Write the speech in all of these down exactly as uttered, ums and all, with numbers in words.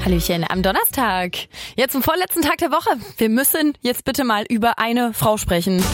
Hallöchen am Donnerstag. Jetzt zum vorletzten Tag der Woche. Wir müssen jetzt bitte mal über eine Frau sprechen.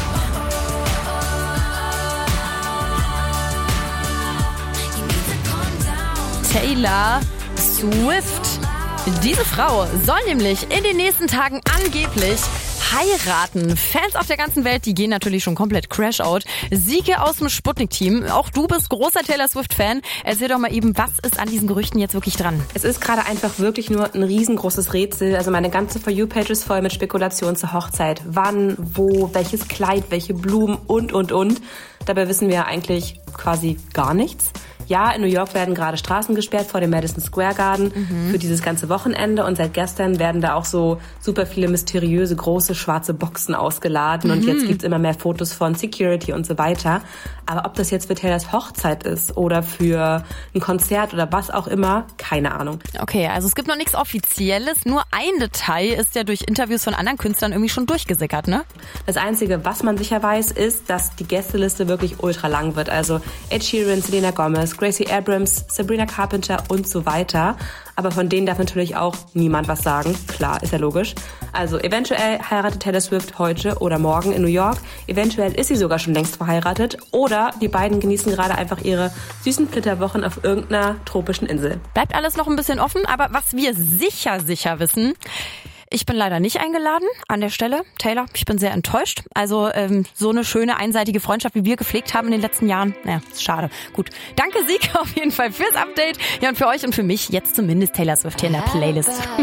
Taylor Swift. Diese Frau soll nämlich in den nächsten Tagen angeblich heiraten. Fans auf der ganzen Welt, die gehen natürlich schon komplett Crash-out. Sieke aus dem Sputnik-Team, auch du bist großer Taylor Swift-Fan. Erzähl doch mal eben, was ist an diesen Gerüchten jetzt wirklich dran? Es ist gerade einfach wirklich nur ein riesengroßes Rätsel. Also meine ganze For You-Page ist voll mit Spekulationen zur Hochzeit. Wann, wo, welches Kleid, welche Blumen und, und, und. Dabei wissen wir eigentlich quasi gar nichts. Ja, in New York werden gerade Straßen gesperrt vor dem Madison Square Garden mhm. für dieses ganze Wochenende. Und seit gestern werden da auch so super viele mysteriöse, große, schwarze Boxen ausgeladen. Mhm. Und jetzt gibt's immer mehr Fotos von Security und so weiter. Aber ob das jetzt für Taylors Hochzeit ist oder für ein Konzert oder was auch immer, keine Ahnung. Okay, also es gibt noch nichts Offizielles. Nur ein Detail ist ja durch Interviews von anderen Künstlern irgendwie schon durchgesickert, ne? Das Einzige, was man sicher weiß, ist, dass die Gästeliste wirklich ultra lang wird. Also Ed Sheeran, Selena Gomez, Gracie Abrams, Sabrina Carpenter und so weiter. Aber von denen darf natürlich auch niemand was sagen. Klar, ist ja logisch. Also eventuell heiratet Taylor Swift heute oder morgen in New York. Eventuell ist sie sogar schon längst verheiratet. Oder die beiden genießen gerade einfach ihre süßen Flitterwochen auf irgendeiner tropischen Insel. Bleibt alles noch ein bisschen offen, aber was wir sicher, sicher wissen... Ich bin leider nicht eingeladen an der Stelle. Taylor, ich bin sehr enttäuscht. Also ähm, so eine schöne einseitige Freundschaft, wie wir gepflegt haben in den letzten Jahren. Naja, ist schade. Gut, danke Sieke auf jeden Fall fürs Update. Ja, und für euch und für mich jetzt zumindest Taylor Swift hier in der Playlist.